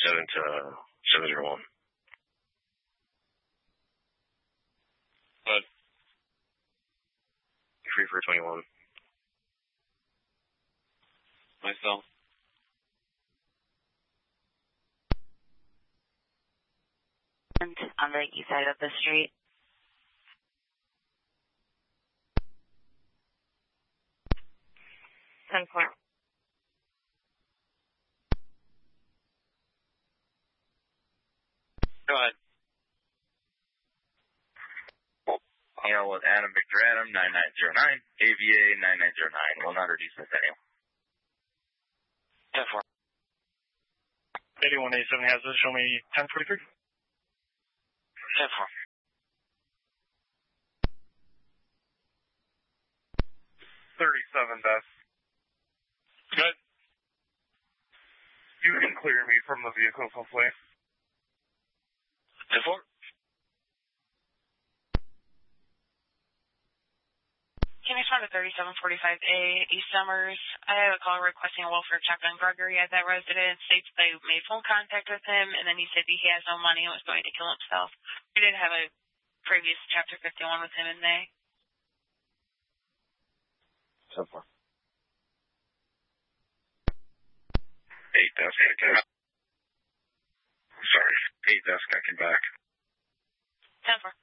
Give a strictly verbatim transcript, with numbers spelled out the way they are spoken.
seven to seven zero one. What? Free for twenty-one. Myself. On the east side of the street. ten four. Go ahead. Here with Adam Victor Adam, nine nine zero nine, A V A nine nine zero nine, one hundred East Centennial. ten four. eighty-one eighty-seven has this. Show me ten forty-three. ten four. thirty-seven, Beth. Good. You can clear me from the vehicle, hopefully. ten four. Can I respond to thirty-seven forty-five A, East Summers? I have a call requesting a welfare check on Gregory at that residence. States they made phone contact with him, and then he said he has no money and was going to kill himself. We did have a previous Chapter fifty-one with him in May. So far. Eight desk, I can. Sorry, eight desk, I can back. ten four.